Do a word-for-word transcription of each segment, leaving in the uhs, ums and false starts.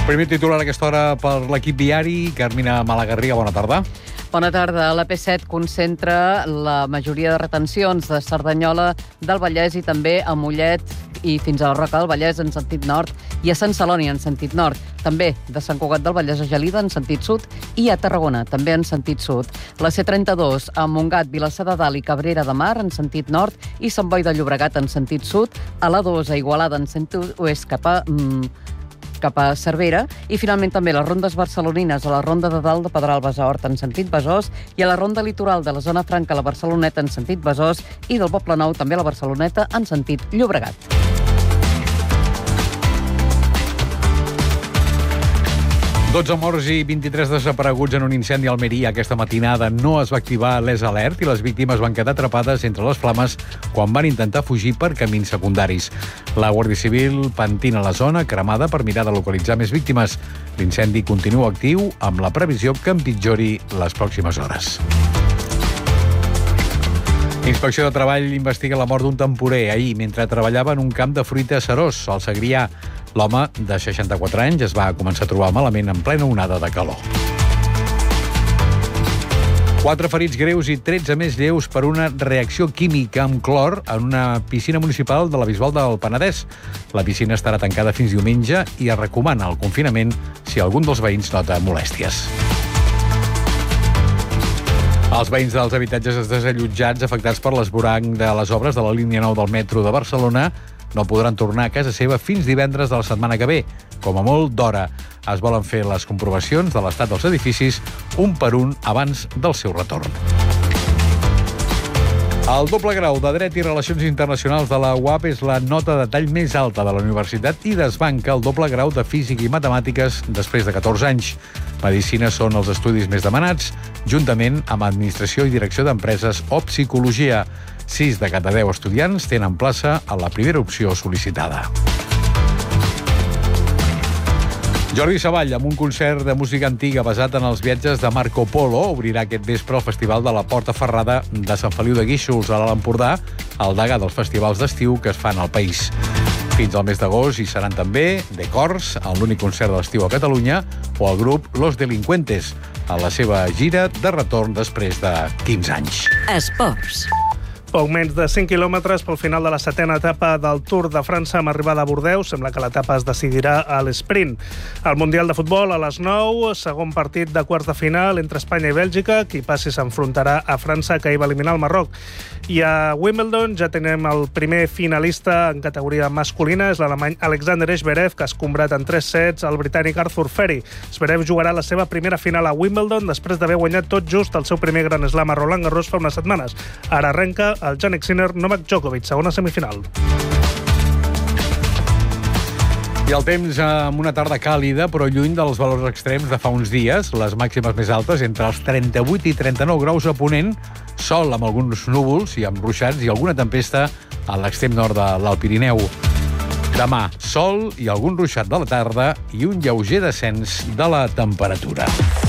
Primer titular a aquesta hora per l'equip viari. Carmina Malagarriga, bona tarda. Bona tarda. La P set concentra la majoria de retencions de Cerdanyola, del Vallès i també a Mollet i fins a la Roca del Vallès en sentit nord i a Sant Celoni en sentit nord. També de Sant Cugat del Vallès a Gelida en sentit sud i a Tarragona també en sentit sud. La C trenta-dos a Montgat, Vilassar de Dalt i Cabrera de Mar en sentit nord i Sant Boi de Llobregat en sentit sud. A la dos a Igualada en sentit oest cap a... Mm, cap a Cervera, i finalment també les rondes barcelonines a la Ronda de Dalt de Pedralbes a Hort en sentit Besòs i a la Ronda Litoral de la Zona Franca a la Barceloneta en sentit Besòs i del Poblenou també a la Barceloneta en sentit Llobregat. dotze morts i vint-i-tres desapareguts en un incendi a Almeria. Aquesta matinada no es va activar l'E S Alert i les víctimes van quedar atrapades entre les flames quan van intentar fugir per camins secundaris. La Guàrdia Civil pentina la zona cremada per mirar de localitzar més víctimes. L'incendi continua actiu amb la previsió que empitjori les pròximes hores. Inspecció de Treball investiga la mort d'un temporer ahir mentre treballava en un camp de fruita a Serós, al Segrià. L'home, de seixanta-quatre anys, es va començar a trobar malament en plena onada de calor. Quatre ferits greus i tretze més lleus per una reacció química amb clor en una piscina municipal de la Bisbal del Penedès. La piscina estarà tancada fins diumenge i es recomana el confinament si algun dels veïns nota molèsties. Els veïns dels habitatges desallotjats afectats per l'esvoranc de les obres de la línia nou del metro de Barcelona no podran tornar a casa seva fins divendres de la setmana que ve. Com a molt d'hora, es volen fer les comprovacions de l'estat dels edificis un per un abans del seu retorn. El doble grau de Dret i Relacions Internacionals de la U A P és la nota de tall més alta de la universitat i desbanca el doble grau de Física i Matemàtiques després de catorze anys. Medicina són els estudis més demanats, juntament amb Administració i Direcció d'Empreses o Psicologia. Sis de cada deu estudiants tenen plaça a la primera opció sol·licitada. Jordi Savall, amb un concert de música antiga basat en els viatges de Marco Polo, obrirà aquest vespre el Festival de la Porta Ferrada de Sant Feliu de Guíxols, a l'Alt Empordà, el degà dels festivals d'estiu que es fan al país. Fins al mes d'agost hi seran també The Cors, en l'únic concert de l'estiu a Catalunya, o el grup Los Delincuentes, a la seva gira de retorn després de quinze anys. Esports. Poc menys de cinc quilòmetres pel final de la setena etapa del Tour de França amb arribada a Bordeus. Sembla que l'etapa es decidirà a l'esprint. Al Mundial de Futbol, a les nou, segon partit de quarts de final entre Espanya i Bèlgica. Qui passi s'enfrontarà a França, que ahir va eliminar el Marroc. I a Wimbledon ja tenim el primer finalista en categoria masculina. És l'alemany Alexander Zverev, que ha escombrat en tres sets el britànic Arthur Ferry. Zverev jugarà la seva primera final a Wimbledon després d'haver guanyat tot just el seu primer Gran Slam a Roland Garros fa unes setmanes. Ara arrenca el Jannik Sinner, Novak Djokovic, segona semifinal. I el temps amb una tarda càlida, però lluny dels valors extrems de fa uns dies. Les màximes més altes entre els trenta-vuit i trenta-nou graus a Ponent, sol amb alguns núvols i amb ruixats i alguna tempesta a l'extrem nord de l'Alt Pirineu. Demà, sol i algun ruixat de la tarda i un lleuger descens de la temperatura.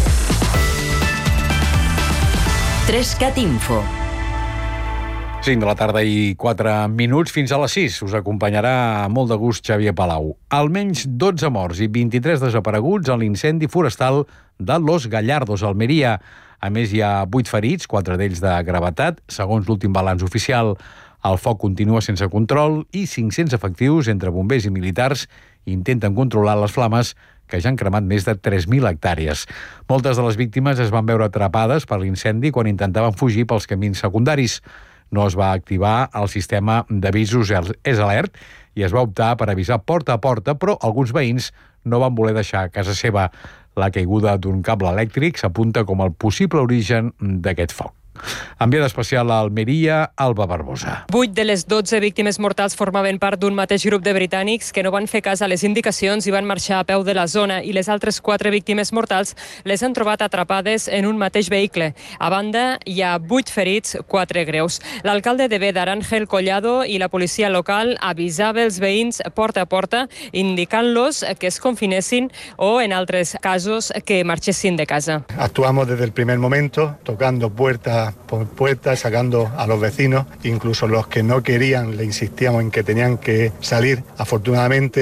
Trescat Info. cinc de la tarda i quatre minuts, fins a les sis. Us acompanyarà molt de gust Xavier Palau. Almenys dotze morts i vint-i-tres desapareguts en l'incendi forestal de Los Gallardos, a Almeria. A més, hi ha vuit ferits, quatre d'ells de gravetat, segons l'últim balanç oficial. El foc continua sense control i cinc-cents efectius entre bombers i militars intenten controlar les flames que ja han cremat més de tres mil hectàrees. Moltes de les víctimes es van veure atrapades per l'incendi quan intentaven fugir pels camins secundaris. No es va activar el sistema d'avisos E S Alert i es va optar per avisar porta a porta, però alguns veïns no van voler deixar casa seva. La caiguda d'un cable elèctric s'apunta com el possible origen d'aquest foc. Enviada especial a Almeria, Alba Barbosa. Vuit de les dotze víctimes mortals formaven part d'un mateix grup de britànics que no van fer cas a les indicacions i van marxar a peu de la zona, i les altres quatre víctimes mortals les han trobat atrapades en un mateix vehicle. A banda, hi ha vuit ferits, quatre greus. L'alcalde de Bédar, Ángel Collado, i la policia local avisava els veïns porta a porta, indicant-los que es confinessin o, en altres casos, que marxessin de casa. Actuamos desde el primer momento, tocando puertas por puertas, sacando a los vecinos, incluso los que no querían, le insistíamos en que tenían que salir. Afortunadamente,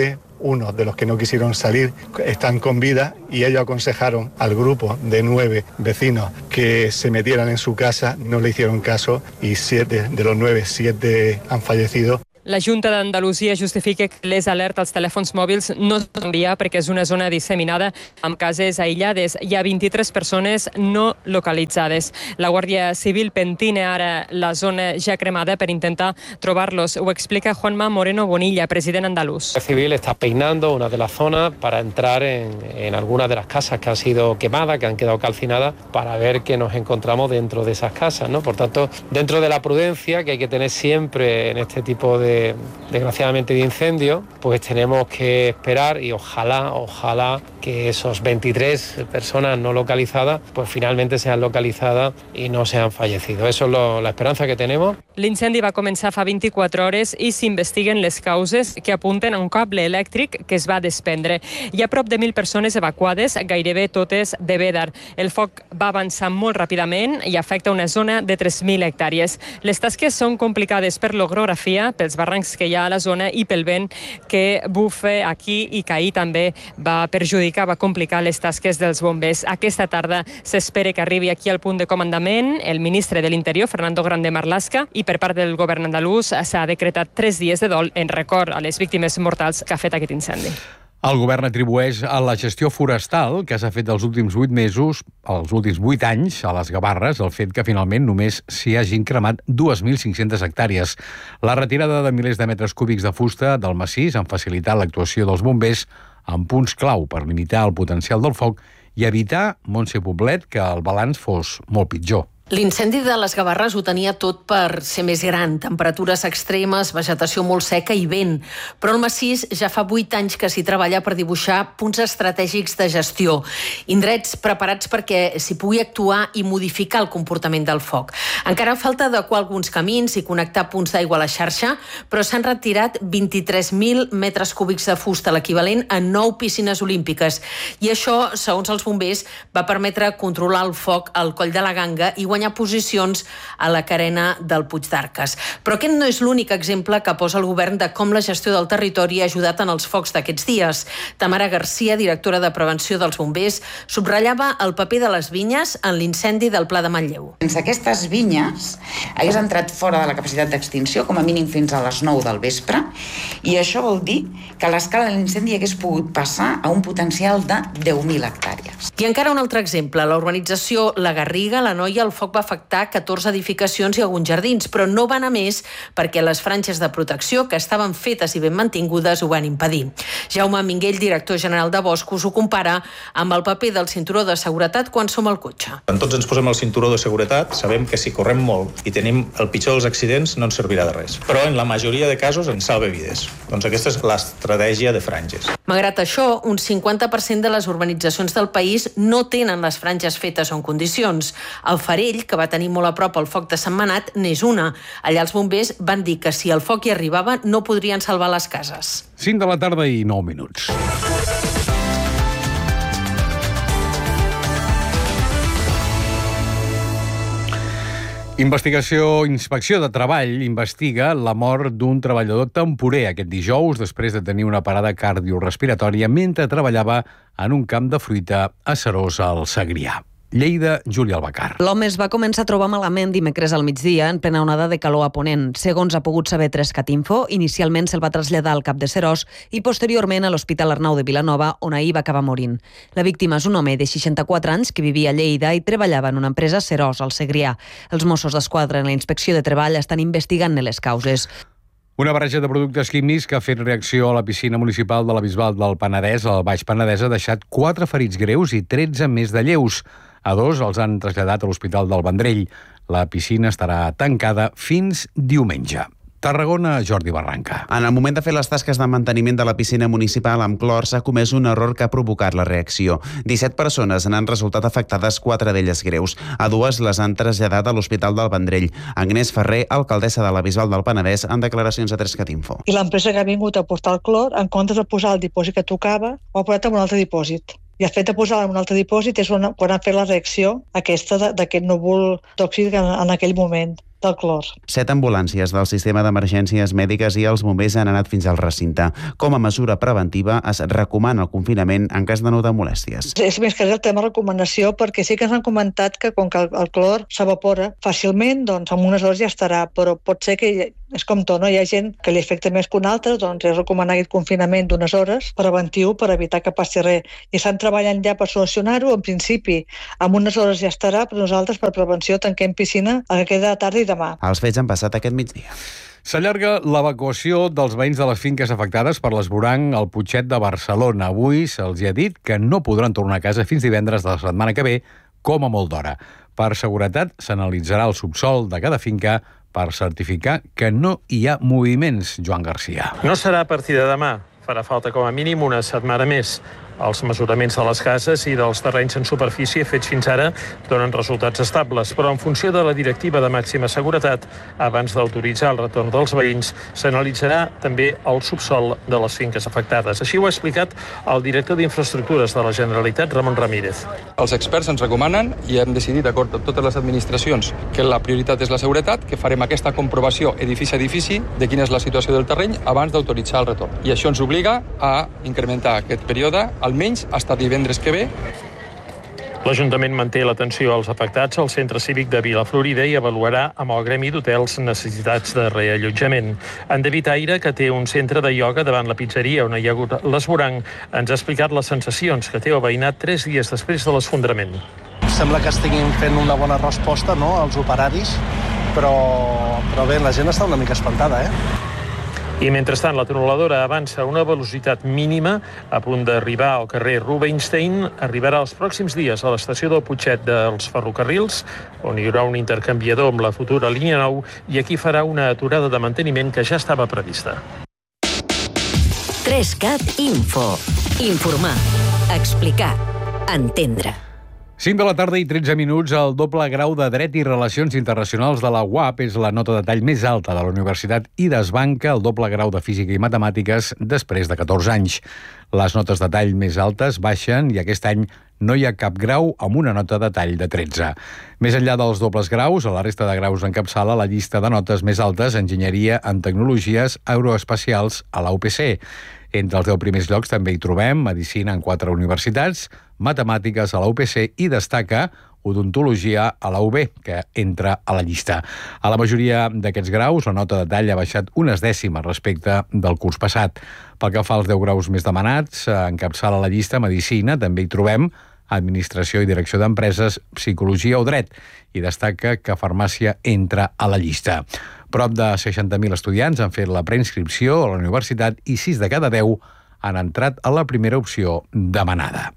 uno de los que no quisieron salir están con vida y ellos aconsejaron al grupo de nueve vecinos que se metieran en su casa, no le hicieron caso y siete de los nueve, siete han fallecido. La Junta d'Andalusia justifica que les alertes als telèfons mòbils no es poden enviar perquè és una zona disseminada amb cases aïllades. Hi ha vint-i-tres persones no localitzades. La Guàrdia Civil pentina ara la zona ja cremada per intentar trobar-los. Ho explica Juanma Moreno Bonilla, president andaluz. La Guàrdia Civil está peinando una de las zonas para entrar en, en algunas de las casas que han sido quemadas, que han quedado calcinadas, para ver qué nos encontramos dentro de esas casas, ¿no? Por tanto, dentro de la prudencia que hay que tener siempre en este tipo de desgraciadamente de incendio, pues tenemos que esperar y ojalá, ojalá que esos veintitrés personas no localizadas, pues finalmente sean localizadas y no sean fallecidos. Eso es lo, la esperanza que tenemos. L'incendi va començar fa vint-i-quatre hores i s'investiguen les causes que apunten a un cable elèctric que es va desprendre. Hi ha prop de mil persones evacuades, gairebé totes de Bédar. El foc va avançar molt ràpidament i afecta una zona de tres mil hectàrees. Les tasques són complicades per l'orografia, pels barrancs que hi ha a la zona i pel vent que bufa aquí i que ahir també va perjudicar, va complicar les tasques dels bombers. Aquesta tarda s'espera que arribi aquí al punt de comandament el ministre de l'Interior, Fernando Grande Marlaska, i per part del govern andalús s'ha decretat tres dies de dol en record a les víctimes mortals que ha fet aquest incendi. El govern atribueix a la gestió forestal que s'ha fet els últims vuit mesos, els últims vuit anys, a les Gavarres, el fet que finalment només s'hi hagin cremat dos mil cinc-centes hectàrees. La retirada de milers de metres cúbics de fusta del massís han facilitat l'actuació dels bombers en punts clau per limitar el potencial del foc i evitar, Montse Poblet, que el balanç fos molt pitjor. L'incendi de les Gavarres ho tenia tot per ser més gran, temperatures extremes, vegetació molt seca i vent. Però el massís ja fa vuit anys que s'hi treballa per dibuixar punts estratègics de gestió, indrets preparats perquè s'hi pugui actuar i modificar el comportament del foc. Encara falta adequar alguns camins i connectar punts d'aigua a la xarxa, però s'han retirat vint-i-tres mil metres cúbics de fusta, l'equivalent a nou piscines olímpiques. I això, segons els bombers, va permetre controlar el foc al Coll de la Ganga i guanyar posicions a la carena del Puig d'Arques. Però aquest no és l'únic exemple que posa el govern de com la gestió del territori ha ajudat en els focs d'aquests dies. Tamara Garcia, directora de Prevenció dels Bombers, subratllava el paper de les vinyes en l'incendi del Pla de Manlleu. Sense aquestes vinyes hagués entrat fora de la capacitat d'extinció, com a mínim fins a les nou del vespre, i això vol dir que l'escala de l'incendi hagués pogut passar a un potencial de deu mil hectàrees. I encara un altre exemple, la urbanització La Garriga, la Noia, el foc va afectar catorze edificacions i alguns jardins, però no va anar més perquè les franges de protecció, que estaven fetes i ben mantingudes, ho van impedir. Jaume Minguell, director general de Boscos, ho compara amb el paper del cinturó de seguretat quan som al cotxe. Quan tots ens posem el cinturó de seguretat, sabem que si correm molt i tenim el pitjor dels accidents, no ens servirà de res. Però en la majoria de casos ens salva vides. Doncs aquesta és l'estratègia de franges. Malgrat això, un cinquanta per cent de les urbanitzacions del país no tenen les franges fetes en condicions. El Farell, que va tenir molt a prop el foc de Sentmenat, n'és una. Allà els bombers van dir que si el foc hi arribava no podrien salvar les cases. cinc de la tarda i nou minuts. Investigació, Inspecció de Treball investiga la mort d'un treballador temporer aquest dijous després de tenir una parada cardiorespiratòria mentre treballava en un camp de fruita a Serós, al Segrià. Lleida, Júlia Albacar. L'home es va començar a trobar malament dimecres al migdia en plena onada de calor a Ponent. Segons ha pogut saber Trescat Info, inicialment se'l va traslladar al Cap de Serós i posteriorment a l'Hospital Arnau de Vilanova, on ahir va acabar morint. La víctima és un home de seixanta-quatre anys que vivia a Lleida i treballava en una empresa a Serós, al Segrià. Els Mossos d'Esquadra en la Inspecció de Treball estan investigant-ne les causes. Una barreja de productes químics que ha fet reacció a la piscina municipal de la Bisbal del Penedès, al Baix Penedès, ha deixat quatre ferits greus i tretze més de lleus. A dos els han traslladat a l'Hospital del Vendrell. La piscina estarà tancada fins diumenge. Tarragona, Jordi Barranca. En el moment de fer les tasques de manteniment de la piscina municipal amb clor s'ha comès un error que ha provocat la reacció. disset persones n'han resultat afectades, quatre d'elles greus. A dues les han traslladat a l'Hospital del Vendrell. Agnès Ferrer, alcaldessa de la Bisbal del Penedès, en declaracions a Trescat Info. I l'empresa que ha vingut a portar el clor, en comptes de posar el dipòsit que tocava, ho ha posat en un altre dipòsit. I el fet de posar-la en un altre dipòsit és quan han fet la reacció aquesta d'aquest núvol tòxic en, en aquell moment. del clor. Set ambulàncies del sistema d'emergències mèdiques i els bombers han anat fins al recinte. Com a mesura preventiva, es recomana el confinament en cas de notar molèsties. És més que res el tema de recomanació, perquè sí que ens han comentat que com que el, el clor s'evapora fàcilment, doncs en unes hores ja estarà, però pot ser que, és com tot, no? Hi ha gent que li afecta més que una altra, doncs és recomanar aquest confinament d'unes hores preventiu per evitar que passi res. I estan treballant ja per solucionar-ho, en principi en unes hores ja estarà, però nosaltres per prevenció tanquem piscina a que queda de tarda i demà. Els fets han passat aquest migdia. S'allarga l'evacuació dels veïns de les finques afectades per l'esvoranc al Putxet de Barcelona. Avui se'ls ha dit que no podran tornar a casa fins divendres de la setmana que ve, com a molt d'hora. Per seguretat, s'analitzarà el subsòl de cada finca per certificar que no hi ha moviments, Joan Garcia. No serà a partir de demà. Farà falta com a mínim una setmana més. Els mesuraments de les cases i dels terrenys en superfície fets fins ara donen resultats estables, però en funció de la directiva de màxima seguretat, abans d'autoritzar el retorn dels veïns, s'analitzarà també el subsòl de les finques afectades. Així ho ha explicat el director d'Infraestructures de la Generalitat, Ramon Ramírez. Els experts ens recomanen, i hem decidit d'acord amb totes les administracions, que la prioritat és la seguretat, que farem aquesta comprovació edifici a edifici de quina és la situació del terreny abans d'autoritzar el retorn. I això ens obliga a incrementar aquest període almenys fins divendres que ve. L'Ajuntament manté l'atenció als afectats al Centre Cívic de Vilaflorida i avaluarà amb el Gremi d'Hotels necessitats de reallotjament. En David Aire, que té un centre de ioga davant la pizzeria on hi ha hagut l'esvoranc, ens ha explicat les sensacions que té el veïnat tres dies després de l'esfondrament. Sembla que estiguin fent una bona resposta, no?, als operaris, però, però bé, la gent està una mica espantada, eh? I mentrestant, la tuneladora avança a una velocitat mínima a punt d'arribar al carrer Rubinstein. Arribarà els pròxims dies a l'estació del Putxet dels Ferrocarrils, on hi haurà un intercanviador amb la futura línia nou, i aquí farà una aturada de manteniment que ja estava prevista. tres cat Info. Informar, explicar, entendre. cinc de la tarda i tretze minuts. El doble grau de Dret i Relacions Internacionals de la U A P és la nota de tall més alta de la universitat i desbanca el doble grau de Física i Matemàtiques després de catorze anys. Les notes de tall més altes baixen i aquest any no hi ha cap grau amb una nota de tall de tretze. Més enllà dels dobles graus, a la resta de graus encapçala la llista de notes més altes Enginyeria en Tecnologies Aeroespacials a la U P C. Entre els deu primers llocs també hi trobem Medicina en quatre universitats, Matemàtiques a la U P C i destaca Odontologia a la U B, que entra a la llista. A la majoria d'aquests graus, la nota de tall ha baixat unes dècimes respecte del curs passat. Pel que fa als deu graus més demanats, encapçala la llista Medicina, també hi trobem Administració i Direcció d'Empreses, Psicologia o Dret, i destaca que Farmàcia entra a la llista. Prop de seixanta mil estudiants han fet la preinscripció a la universitat i sis de cada deu han entrat a la primera opció demanada.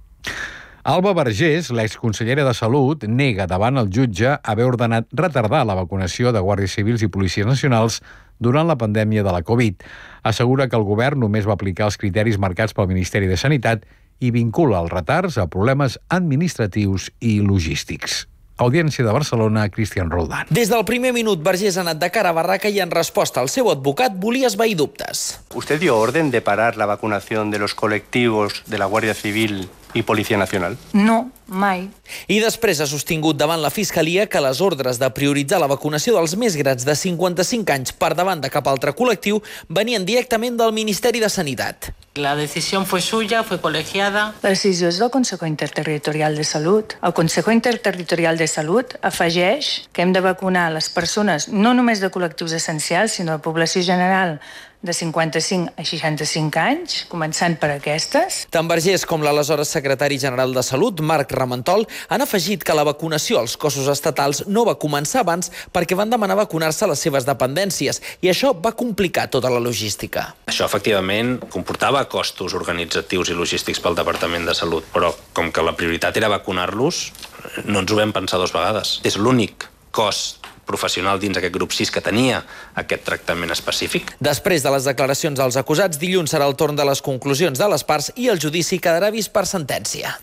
Alba Vergés, l'exconsellera de Salut, nega davant el jutge haver ordenat retardar la vacunació de guàrdies civils i policies nacionals durant la pandèmia de la Covid. Assegura que el govern només va aplicar els criteris marcats pel Ministeri de Sanitat i vincula els retards a problemes administratius i logístics. Audiència de Barcelona, Cristian Roldán. Des del primer minut, Vergés ha anat de cara a barraca i en resposta al seu advocat volia esvair dubtes. ¿Usted dio orden de parar la vacunación de los colectivos de la Guardia Civil i Policia Nacional? No, mai. I després ha sostingut davant la Fiscalia que les ordres de prioritzar la vacunació dels més grans de cinquanta-cinc anys per davant de cap altre col·lectiu venien directament del Ministeri de Sanitat. La decisió fue suya, fue colegiada. La decisió és del Consejo Interterritorial de Salut. El Consejo Interterritorial de Salut afegeix que hem de vacunar les persones no només de col·lectius essencials, sinó de població general de cinquanta-cinc a seixanta-cinc anys, començant per aquestes. Tant Vergés com l'aleshores secretari general de Salut, Marc Ramentol, han afegit que la vacunació als cossos estatals no va començar abans perquè van demanar vacunar-se a les seves dependències i això va complicar tota la logística. Això, efectivament, comportava costos organitzatius i logístics pel Departament de Salut, però com que la prioritat era vacunar-los, no ens ho vam pensar dues vegades. És l'únic cos professional dins aquest grup sis que tenia aquest tractament específic. Després de les declaracions dels acusats, dilluns serà el torn de les conclusions de les parts i el judici quedarà vist per sentència.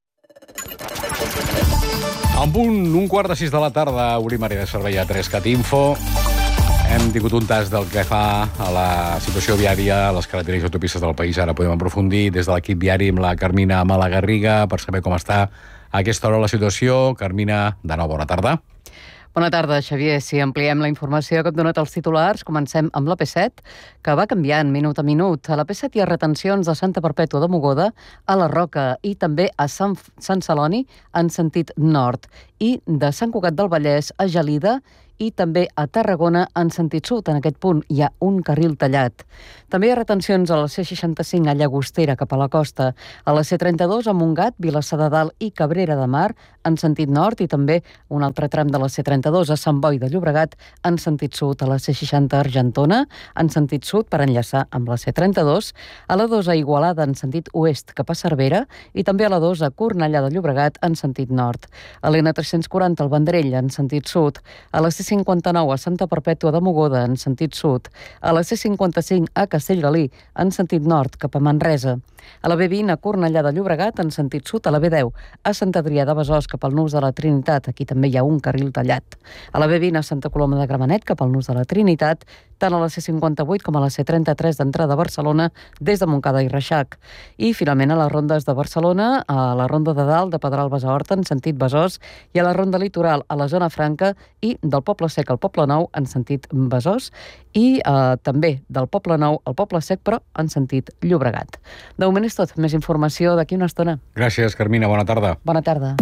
En punt, un quart de sis de la tarda, obrim àrea de servei a tres cat Info. Hem tingut un tas del que fa a la situació viària a les carreteres i autopistes del país. Ara podem aprofundir des de l'equip viari amb la Carmina Malagarriga per saber com està a aquesta hora la situació. Carmina, de nou, bona tarda. Bona tarda, Xavier. Si ampliem la informació que hem donat als titulars, comencem amb la P set, que va canviant minut a minut. A la P set hi ha retencions de Santa Perpètua de Mogoda a la Roca i també a Sant, Sant Celoni en sentit nord i de Sant Cugat del Vallès a Gelida i també a Tarragona en sentit sud. En aquest punt hi ha un carril tallat. També hi ha retencions a la C seixanta-cinc a Llagostera cap a la costa, a la C trenta-dos a Montgat, Vilassar de Dalt i Cabrera de Mar en sentit nord i també un altre tram de la C trenta-dos a Sant Boi de Llobregat en sentit sud, a la C seixanta a Argentona en sentit sud per enllaçar amb la C trenta-dos, a la dos a Igualada en sentit oest cap a Cervera i també a la dos a Cornellà de Llobregat en sentit nord. A l'N tres-cents quaranta al Vendrell en sentit sud, a la C cinquanta-nou a Santa Perpètua de Mogoda en sentit sud, a la C cinquanta-cinc a Castellgalí en sentit nord cap a Manresa, a la B vint a Cornellà de Llobregat en sentit sud, a la B deu a Sant Adrià de Besòs cap al Nus de la Trinitat, aquí també hi ha un carril tallat, a la B vint a Santa Coloma de Gramenet cap al Nus de la Trinitat, tant a la C cinquanta-vuit com a la C trenta-tres d'entrada a Barcelona des de Montcada i Reixac. I finalment a les rondes de Barcelona, a la ronda de dalt de Pedralbes a Horta en sentit Besòs i a la ronda litoral a la zona franca i del Poble Sec al Poble Nou en sentit Besòs i eh, també del Poble Nou al Poble Sec però en sentit Llobregat. De moment és tot. Més informació d'aquí una estona. Gràcies, Carmina. Bona tarda. Bona tarda.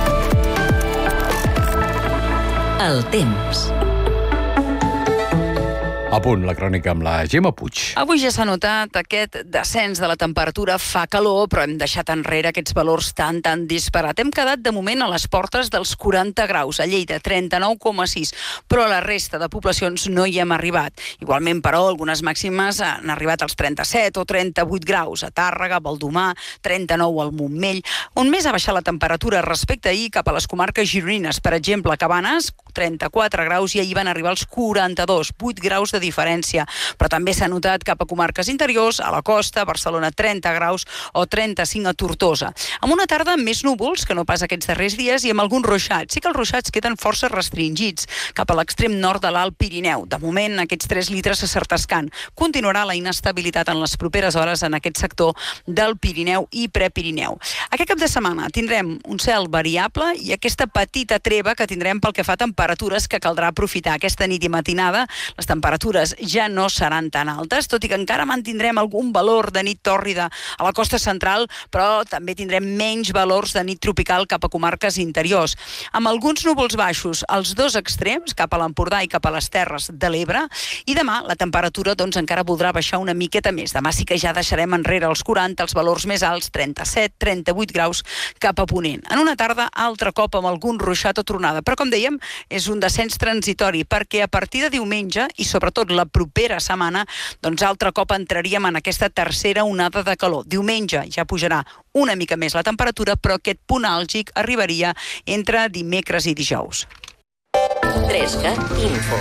El temps. A punt, la crònica amb la Gemma Puig. Avui ja s'ha notat aquest descens de la temperatura, fa calor, però hem deixat enrere aquests valors tan, tan disparat. Hem quedat de moment a les portes dels quaranta graus, a Lleida, trenta-nou coma sis, però a la resta de poblacions no hi hem arribat. Igualment, però, algunes màximes han arribat als trenta-set o trenta-vuit graus, a Tàrrega, Baldomar, trenta-nou al Montmell, on més ha baixat la temperatura respecte a ahir cap a les comarques gironines. Per exemple, Cabanes, trenta-quatre graus, i ahir van arribar als quaranta-dos, vuit graus de diferència, però també s'ha notat cap a comarques interiors, a la costa, a Barcelona trenta graus o trenta-cinc a Tortosa. Amb una tarda amb més núvols que no pas aquests darrers dies i amb alguns ruixats. Sí que els ruixats queden força restringits cap a l'extrem nord de l'Alt Pirineu. De moment, aquests tres litres se certascant. Continuarà la inestabilitat en les properes hores en aquest sector del Pirineu i Prepirineu. Aquest cap de setmana tindrem un cel variable i aquesta petita treva que tindrem pel que fa a temperatures que caldrà aprofitar. Aquesta nit i matinada les temperatures ja no seran tan altes, tot i que encara mantindrem algun valor de nit tòrrida a la costa central, però també tindrem menys valors de nit tropical cap a comarques interiors. Amb alguns núvols baixos als dos extrems, cap a l'Empordà i cap a les Terres de l'Ebre, i demà la temperatura doncs, encara voldrà baixar una miqueta més. Demà sí que ja deixarem enrere els quaranta, els valors més alts, trenta-set, trenta-vuit graus cap a ponent. En una tarda, altre cop amb algun ruixat o tronada, però com dèiem, és un descens transitori, perquè a partir de diumenge, i sobretot la propera setmana, doncs altre cop entraríem en aquesta tercera onada de calor. Diumenge ja pujarà una mica més la temperatura, però aquest punt àlgid arribaria entre dimecres i dijous. tres-cat Info.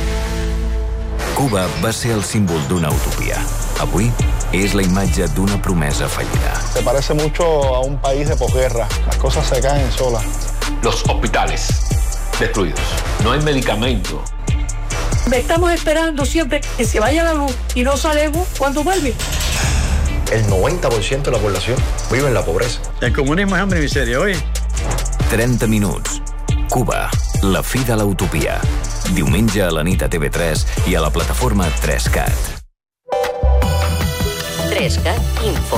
Cuba va ser el símbol d'una utopia. Avui es la imatge d'una promesa fallida. Se parece mucho a un país de posguerra. Las cosas se caen solas. Los hospitales destruidos. No hay medicamento. Estamos esperando siempre que se vaya la luz y no sabemos cuándo vuelve. El noventa por ciento de la población vive en la pobreza. El comunismo es hambre y miseria, oi? trenta minuts. Cuba, la fi de la utopia. Diumenge a la nit a T V tres i a la plataforma tres-cat. tres-cat Info.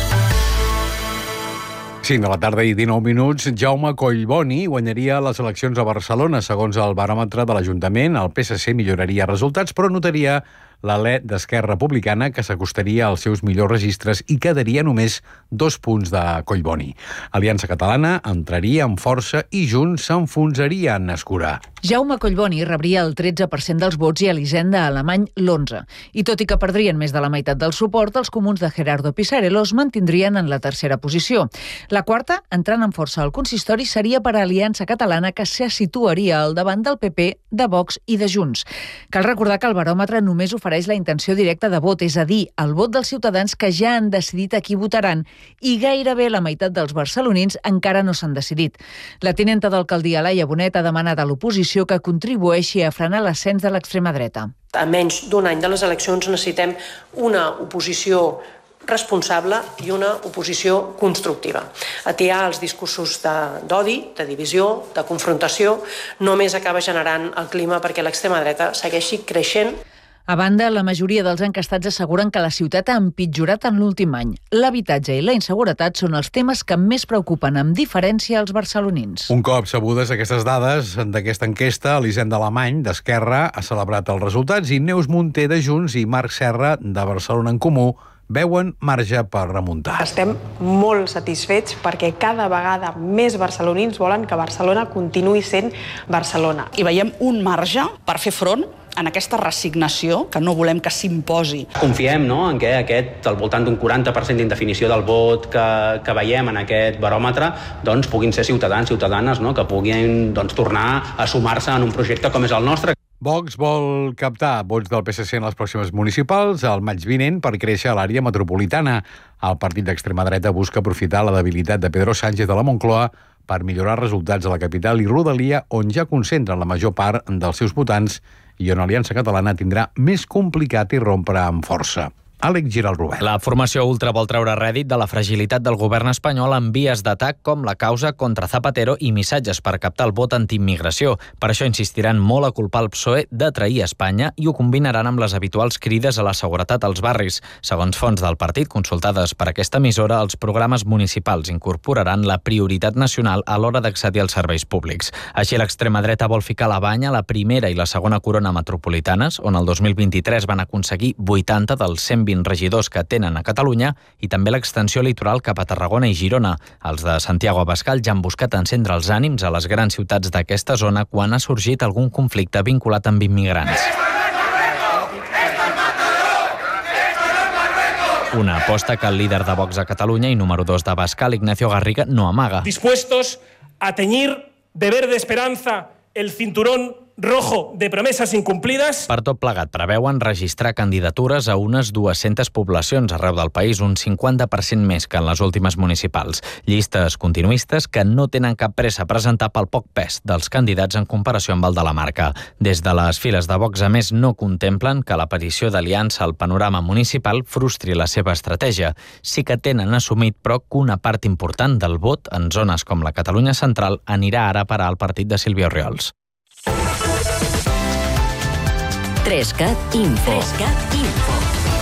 cinc de la tarda i dinou minuts, Jaume Collboni guanyaria les eleccions a Barcelona. Segons el baròmetre de l'Ajuntament, el P S C milloraria resultats, però notaria l'alè d'Esquerra Republicana, que s'acostaria als seus millors registres i quedaria només dos punts de Collboni. Aliança Catalana entraria amb força i Junts s'enfonsaria en escurar. Jaume Collboni rebria el tretze per cent dels vots i Elisenda Alemany l'onze. I tot i que perdrien més de la meitat del suport, els comuns de Gerardo Pisarello es mantindrien en la tercera posició. La quarta, entrant amb força al consistori, seria per a Aliança Catalana, que se situaria al davant del P P, de Vox i de Junts. Cal recordar que el baròmetre només ofereix la intenció directa de vot, és a dir, el vot dels ciutadans que ja han decidit a qui votaran, i gairebé la meitat dels barcelonins encara no s'han decidit. La tinenta d'alcaldia Laia Bonet ha demanat a l'oposició que contribueixi a frenar l'ascens de l'extrema dreta. A menys d'un any de les eleccions necessitem una oposició responsable i una oposició constructiva. Atiar els discursos d'odi, de, de divisió, de confrontació, només acaba generant el clima perquè l'extrema dreta segueixi creixent. A banda, la majoria dels encastats asseguren que la ciutat ha empitjorat en l'últim any. L'habitatge i la inseguretat són els temes que més preocupen, amb diferència, als barcelonins. Un cop sabudes aquestes dades d'aquesta enquesta, Elisenda Alemany, d'Esquerra, ha celebrat els resultats i Neus Munté, de Junts, i Marc Serra, de Barcelona en Comú, veuen marge per remuntar. Estem molt satisfets perquè cada vegada més barcelonins volen que Barcelona continuï sent Barcelona. I veiem un marge per fer front en aquesta resignació que no volem que s'imposi. Confiem, no?, en què aquest, al voltant d'un quaranta per cent d'indefinició del vot que, que veiem en aquest baròmetre, doncs puguin ser ciutadans, ciutadanes, no?, que puguin doncs, tornar a sumar-se en un projecte com és el nostre. Vox vol captar vots del P S C en les pròximes municipals al maig vinent per créixer a l'àrea metropolitana. El partit d'extrema dreta busca aprofitar la debilitat de Pedro Sánchez de la Moncloa per millorar resultats a la capital i rodalia, on ja concentren la major part dels seus votants i on Aliança Catalana tindrà més complicat irrompre amb força. Àlex Giralt-Robert. La formació ultra vol treure rèdit de la fragilitat del govern espanyol en vies d'atac com la causa contra Zapatero i missatges per captar el vot antiimmigració. Per això insistiran molt a culpar el P S O E de trair Espanya i ho combinaran amb les habituals crides a la seguretat als barris. Segons fonts del partit consultades per aquesta emissora, els programes municipals incorporaran la prioritat nacional a l'hora d'accedir als serveis públics. Així, l'extrema dreta vol ficar la banya a la primera i la segona corona metropolitanes, on el dos mil vint-i-tres van aconseguir vuitanta dels cent vint regidors que tenen a Catalunya, i també l'extensió litoral cap a Tarragona i Girona. Els de Santiago Abascal ja han buscat encendre els ànims a les grans ciutats d'aquesta zona quan ha sorgit algun conflicte vinculat amb immigrants. Una aposta que el líder de Vox a Catalunya i número dos d'Abascal, Ignacio Garriga, no amaga. Dispuestos a teñir de verde esperanza el cinturón rojo de promesas incumplidas. Per tot plegat, preveuen registrar candidatures a unes dues-centes poblacions arreu del país, un cinquanta per cent més que en les últimes municipals. Llistes continuistes que no tenen cap pressa a presentar pel poc pes dels candidats en comparació amb el de la marca. Des de les files de Vox, a més, no contemplen que l'aparició d'Aliança al panorama municipal frustri la seva estratègia. Sí que tenen assumit, però, que una part important del vot en zones com la Catalunya central anirà ara a parar al partit de Sílvia Orriols. Trescat Info. Trescat Info.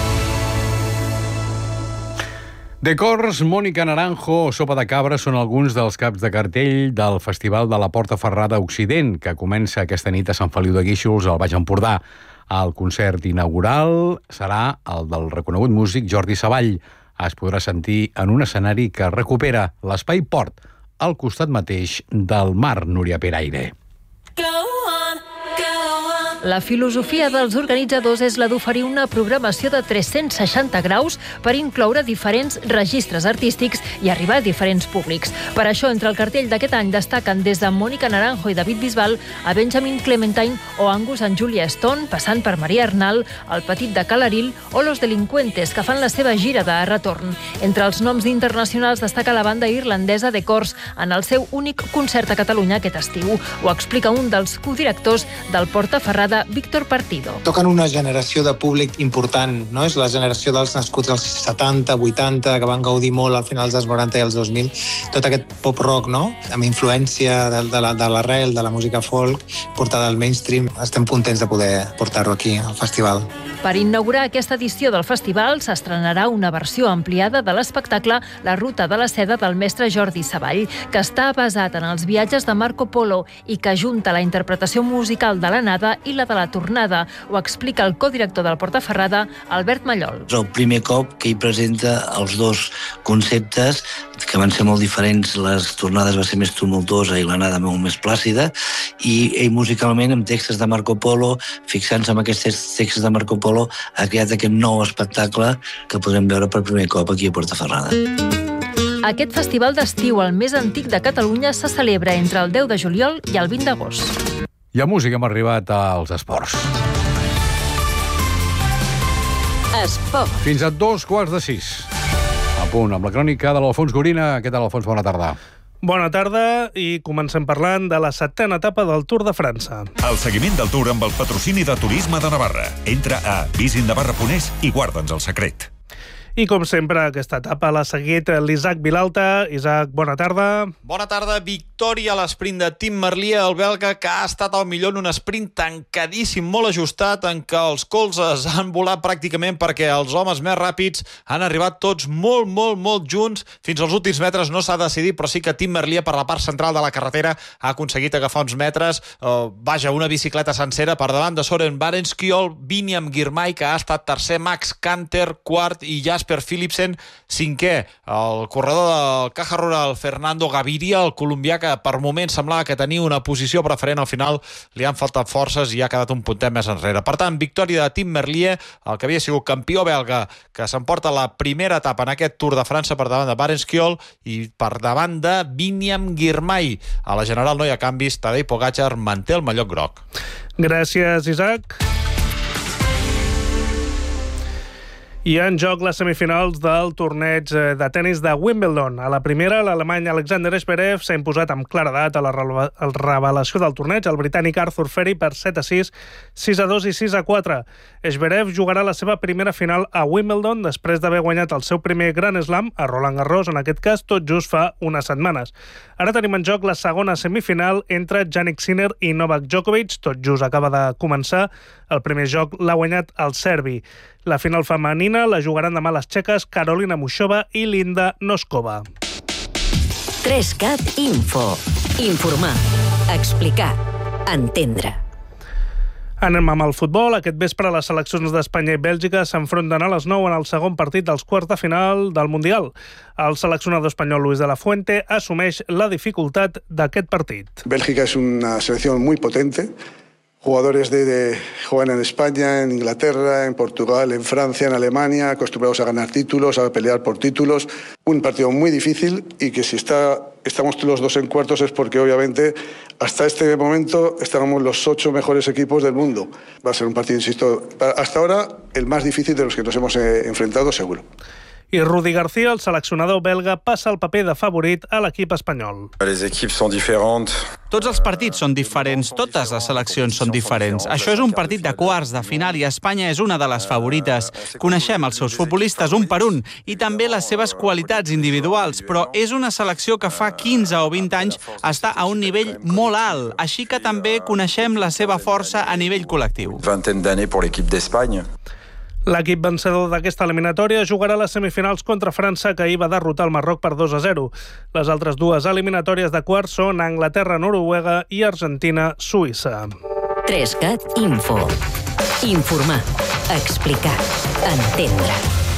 Decors, Mónica Naranjo o Sopa de Cabra són alguns dels caps de cartell del Festival de la Porta Ferrada Occident, que comença aquesta nit a Sant Feliu de Guíxols, al Baix Empordà. El concert inaugural serà el del reconegut músic Jordi Savall. Es podrà sentir en un escenari que recupera l'Espai Port, al costat mateix del mar, Núria Peraire. La filosofia dels organitzadors és la d'oferir una programació de tres-cents seixanta graus per incloure diferents registres artístics i arribar a diferents públics. Per això, entre el cartell d'aquest any destaquen des de Mónica Naranjo i David Bisbal a Benjamin Clementine o Angus and Julia Stone, passant per Maria Arnal, El Petit de Calaril o Los Delincuentes, que fan la seva gira de retorn. Entre els noms internacionals destaca la banda irlandesa Decors en el seu únic concert a Catalunya aquest estiu. Ho explica un dels codirectors del Porta Ferrada, Víctor Partido. Toquen una generació de públic important, no? És la generació dels nascuts als setanta, vuitanta, que van gaudir molt al finals dels noranta i els dos mil. Tot aquest pop-rock, no?, amb influència de, de, la, de l'arrel, de la música folk, portada al mainstream. Estem contents de poder portar-ho aquí, al festival. Per inaugurar aquesta edició del festival s'estrenarà una versió ampliada de l'espectacle La ruta de la seda del mestre Jordi Savall, que està basat en els viatges de Marco Polo i que ajunta la interpretació musical de l'anada i la de la tornada. Ho explica el codirector del Porta Ferrada, Albert Mallol. És el primer cop que hi presenta els dos conceptes, que van ser molt diferents. Les tornades va ser més tumultuosa i l'anada molt més plàcida, i ell musicalment, amb textos de Marco Polo, fixant-se en aquests textos de Marco Polo, ha creat aquest nou espectacle que podrem veure per primer cop aquí a Porta Ferrada. Aquest festival d'estiu, el més antic de Catalunya, se celebra entre el deu de juliol i el vint d'agost. I a música hem arribat als esports. Esport. Fins a dos quarts de sis. A punt, amb la crònica de l'Alfons Gorina. Què tal, Alfons? Bona tarda. Bona tarda, i comencem parlant de la setena etapa del Tour de França. El seguiment del Tour amb el patrocini de Turisme de Navarra. Entra a visit navarra punt es i guarda'ns el secret. I com sempre, aquesta etapa l'ha seguit l'Isaac Vilalta. Isaac, bona tarda. Bona tarda. Victòria a l'esprint de Tim Merlier, el belga, que ha estat el millor en un sprint tancadíssim, molt ajustat, en què els colzes han volat pràcticament perquè els homes més ràpids han arribat tots molt, molt, molt junts. Fins als últims metres no s'ha decidit, però sí que Tim Merlier, per la part central de la carretera, ha aconseguit agafar uns metres. Uh, vaja, una bicicleta sencera per davant de Søren Varenskiold, Biniam Girmay, que ha estat tercer, Max Kanter, quart, i Jasper Philipsen, cinquè. El corredor del Caja Rural, Fernando Gaviria, el colombià, que per moments semblava que tenia una posició preferent, al final li han faltat forces i ha quedat un puntet més enrere. Per tant, victòria de Tim Merlier, el que havia sigut campió belga, que s'emporta la primera etapa en aquest Tour de França per davant de Varenskiold i per davant de Biniam Girmay. A la general no hi ha canvis, Tadej Pogačar manté el mallot groc. Gràcies, Isaac. I en joc les semifinals del torneig de tennis de Wimbledon. A la primera, l'alemany Alexander Zverev s'ha imposat amb claredat a la revelació del torneig, el britànic Arthur Ferry, per set a sis, sis a dos i sis a quatre. Zverev jugarà la seva primera final a Wimbledon després d'haver guanyat el seu primer Grand Slam a Roland Garros, en aquest cas tot just fa unes setmanes. Ara tenim en joc la segona semifinal entre Jannik Sinner i Novak Djokovic. Tot just acaba de començar. El primer joc l'ha guanyat el serbi. La final femenina la jugaran demà les txeques Karolina Mušová i Linda Noskova. tres cat Info. Informar, explicar, entendre. Anem amb el futbol. Aquest vespre les seleccions d'Espanya i Bèlgica s'enfronten a les nou en el segon partit dels quarts de final del Mundial. El seleccionador espanyol Luis de la Fuente assumeix la dificultat d'aquest partit. Bélgica es una selección muy potente. Jugadores de, de juegan en España, en Inglaterra, en Portugal, en Francia, en Alemania, acostumbrados a ganar títulos, a pelear por títulos. Un partido muy difícil y que si está, estamos los dos en cuartos es porque obviamente hasta este momento estábamos los ocho mejores equipos del mundo. Va a ser un partido, insisto, hasta ahora el más difícil de los que nos hemos eh, enfrentado seguro. I Rudi García, el seleccionador belga, passa el paper de favorit a l'equip espanyol. Les equipes són diferents. Tots els partits són diferents, totes les seleccions són diferents. Això és un partit de quarts de final i Espanya és una de les favorites. Coneixem els seus futbolistes un per un i també les seves qualitats individuals, però és una selecció que fa quinze o vint anys està a un nivell molt alt, així que també coneixem la seva força a nivell col·lectiu. Vingtaine d'années pour l'équipe d'Espagne. L'equip vencedor d'aquesta eliminatòria jugarà les semifinals contra França, que ahir va derrotar el Marroc per dos a zero. Les altres dues eliminatòries de quarts són Anglaterra, Noruega i Argentina, Suïssa. tres cat Info. Informar, explicar, entendre.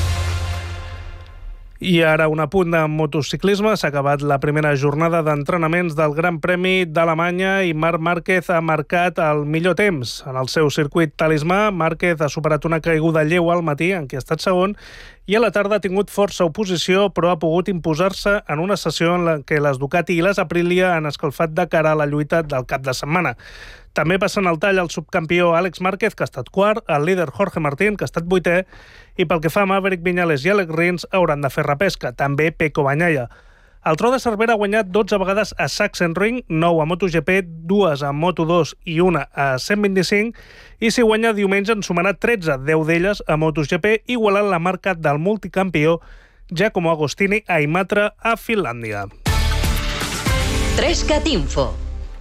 I ara un apunt de motociclisme. S'ha acabat la primera jornada d'entrenaments del Gran Premi d'Alemanya i Marc Márquez ha marcat el millor temps. En el seu circuit talismà, Márquez ha superat una caiguda lleu al matí, en què ha estat segon, i a la tarda ha tingut força oposició, però ha pogut imposar-se en una sessió en la què les Ducati i les Aprilia han escalfat de cara a la lluita del cap de setmana. També passen al tall el subcampió Àlex Márquez, que ha estat quart, el líder Jorge Martín, que ha estat vuitè, i pel que fa a Maverick Viñales i Alex Rins hauran de fer repesca, també Pecco Bagnaia. El Tro de Cervera ha guanyat dotze vegades a Sachsenring, nou a MotoGP, dues a Moto dos i una a cent vint-i-cinc, i si guanya diumenge en sumarà tretze, deu d'elles a MotoGP, igualant la marca del multicampió Giacomo Agostini a Imatra, a Finlàndia. tres cat Info.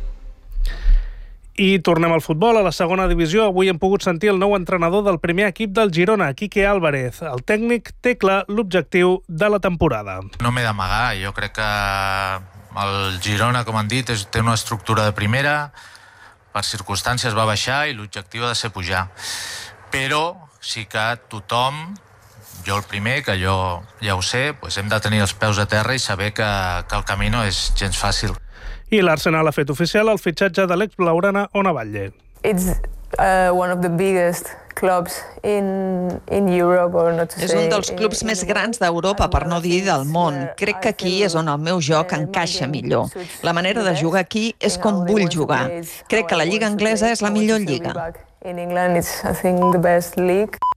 I tornem al futbol, a la segona divisió. Avui hem pogut sentir el nou entrenador del primer equip del Girona, Quique Álvarez. El tècnic té clar l'objectiu de la temporada. No m'he d'amagar, jo crec que el Girona, com han dit, és, té una estructura de primera, per circumstàncies va baixar i l'objectiu ha de ser pujar. Però sí que tothom, jo el primer, que jo ja ho sé, doncs hem de tenir els peus a terra i saber que, que el camí no és gens fàcil. I l'Arsenal ha fet oficial el fitxatge de l'ex-blaugrana Ona Batlle. It's uh, one of the biggest clubs in, in Europe, or not to say... És un dels clubs més grans d'Europa, per no dir del món. Crec que aquí és on el meu joc encaixa millor. La manera de jugar aquí és com vull jugar. Crec que la lliga anglesa és la millor lliga. In England, it's, I think, the best league.